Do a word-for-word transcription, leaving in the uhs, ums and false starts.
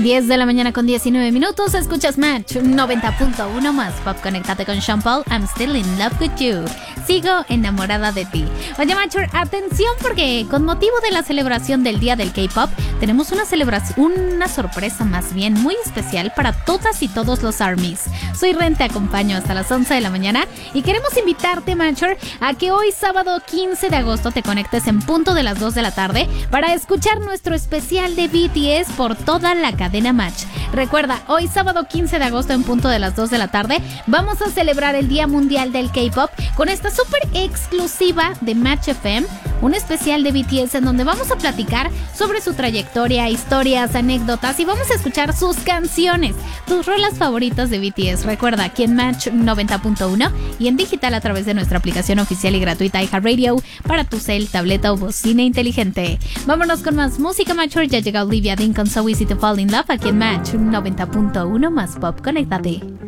diez de la mañana con diecinueve minutos. Escuchas Match noventa punto uno más Pop. Conéctate con Sean Paul. I'm still in love with you. Sigo enamorada de ti. Oye, Matcher, atención, porque con motivo de la celebración del Día del K-Pop tenemos una celebración, una sorpresa más bien muy especial para todas y todos los ARMYs. Soy Ren, te acompaño hasta las once de la mañana y queremos invitarte, Matcher, a que hoy sábado quince de agosto te conectes en punto de las dos de la tarde para escuchar nuestro especial de B T S por toda la cadena Match. Recuerda, hoy sábado quince de agosto en punto de las dos de la tarde vamos a celebrar el Día Mundial del K-Pop con esta súper exclusiva de Match F M, un especial de B T S en donde vamos a platicar sobre su trayectoria, historias, anécdotas y vamos a escuchar sus canciones, tus rolas favoritas de B T S. Recuerda, aquí en Match noventa punto uno y en digital a través de nuestra aplicación oficial y gratuita iHeartRadio para tu cel, tableta o bocina inteligente. Vámonos con más música, Matcher. Ya llega Olivia Dean con So Easy to Fall in Love aquí en Match noventa punto uno más Pop. Conéctate.